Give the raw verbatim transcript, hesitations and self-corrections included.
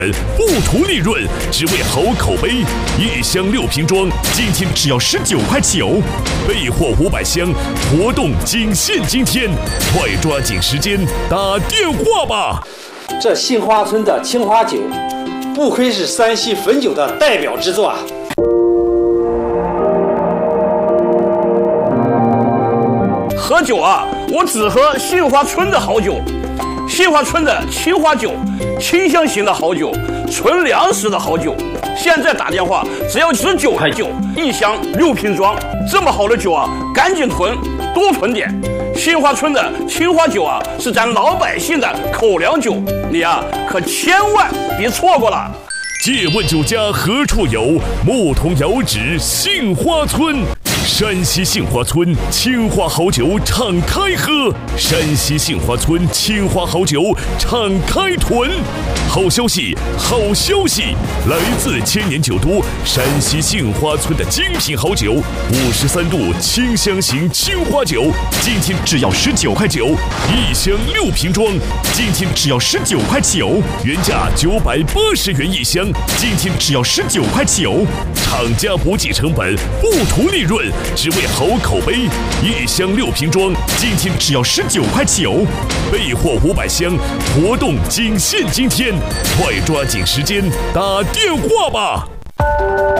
不图利润，只为好口碑。一箱六瓶装，今天只要十九块九，备货五百箱，活动仅限今天，快抓紧时间打电话吧！ 这杏花村的青花酒，不愧是山西汾酒的代表之作啊！ 喝酒啊，我只喝杏花村的好酒。杏花村的青花酒，清香型的好酒，纯粮食的好酒。现在打电话只要十九块九一箱六瓶装，这么好的酒啊，赶紧囤，多囤点。杏花村的青花酒啊，是咱老百姓的口粮酒，你啊可千万别错过了。 借问酒家何处有？牧童遥指杏花村。山西杏花村青花好酒敞开喝，山西杏花村青花好酒敞开囤。好消息，好消息！来自千年酒都山西杏花村的精品好酒，五十三度清香型青花酒，今天只要十九块九，一箱六瓶装，今天只要十九块九，原价九百八十元一箱，今天只要十九块九。厂家不计成本，不图利润，只为好口碑。一箱六瓶装，今天只要十九块九，备货五百箱，活动仅限今天，快抓紧时间打电话吧！